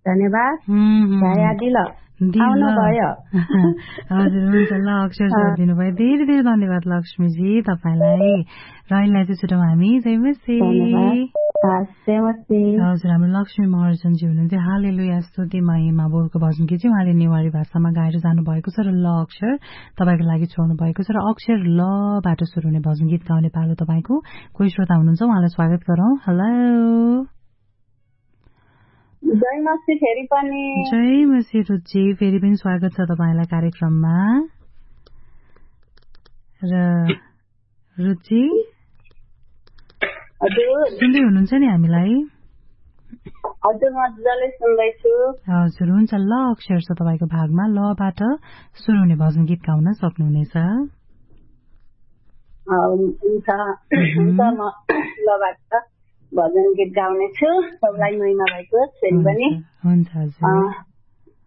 धन्यवाद दिल आउनुभयो हजुर हुन्छ ल अक्षर जोड दिनुभयो धेरै धेरै धन्यवाद लक्ष्मीजी तपाईलाई र अहिले चाहिँ छुटौँ हामी जय मसी हजुर हाम्रो लक्ष्मी महर्जनजी हुनुहुन्थ्यो हालेलुया स्तुति महिमा बोलको भजन गीत चाहिँ उहाँले नेवारी भाषामा गाएर जानुभएको छ र ल अक्षर तपाईँको लागि छोड्नु भएको छ र अक्षर लबाट सुरु हुने भजन गीत गाउने पालो तपाईँको कोही श्रोता हुनुहुन्छ उहाँलाई स्वागत गरौँ हेलो जय मसी फेरि पनि जय मसी रुचि फेरि पनि स्वागत छ तपाईलाई कार्यक्रममा र रुचि सुन्दै हुनुहुन्छ नि हामीलाई हजुर मजाले सुन्दैछु हजुर हुन्छ ल अक्षर छ तपाईँको भागमा लबाट सुरु हुने भजन गीत गाउन सक्नुहुनेछ हुन्छ म लबाट भजन गीत गाउने छु सबलाई महिमा भएको फेरि पनि हुन्छ हजुर